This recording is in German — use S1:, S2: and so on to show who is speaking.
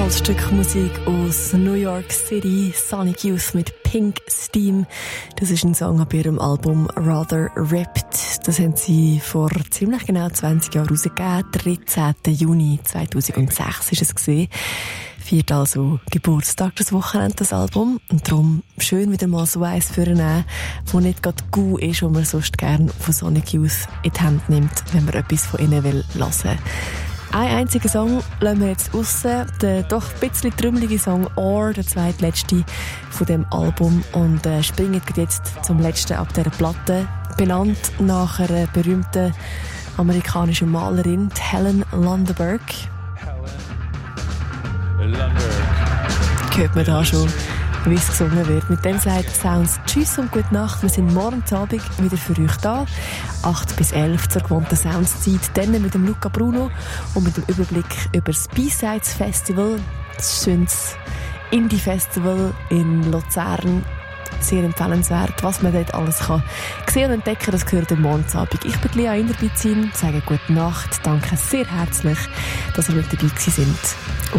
S1: tolles Stück Musik aus New York City, Sonic Youth mit Pink Steam. Das ist ein Song auf ihrem Album Rather Ripped. Das haben sie vor ziemlich genau 20 Jahren rausgegeben. 13. Juni 2006 ist es gewesen. Feiert also Geburtstag das Wochenende, das Album. Und darum schön wieder mal so eins vornehmen, wo nicht gerade gut ist, wo man sonst gerne von Sonic Youth in die Hand nimmt, wenn man etwas von ihnen hören will. Ein einziger Song lassen wir jetzt raus, der doch ein bisschen trümmelige Song Or, der zweitletzte von dem Album, und springen jetzt zum letzten ab dieser Platte, benannt nach einer berühmten amerikanischen Malerin, Helen Lundeberg. Hört man da schon, wie es gesungen wird. Mit dem sagt Sounds Tschüss und gute Nacht. Wir sind morgen Abend wieder für euch da. 8 bis 11 zur gewohnten Soundszeit. Dann mit dem Luca Bruno und mit dem Überblick über das B-Sides Festival. Das schönes Indie-Festival in Luzern. Sehr empfehlenswert, was man dort alles kann sehen und entdecken, das gehört am Morgenabend. Ich bin Lea Inderbizin, sage gute Nacht, danke sehr herzlich, dass ihr mit dabei gewesen sind.